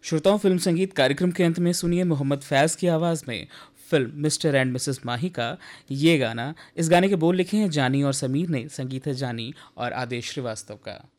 श्रोताओं, फिल्म संगीत कार्यक्रम के अंत में सुनिए मोहम्मद फैज़ की आवाज़ में फिल्म मिस्टर एंड मिसेस माही का ये गाना। इस गाने के बोल लिखे हैं जानी और समीर ने, संगीत है जानी और आदेश श्रीवास्तव का।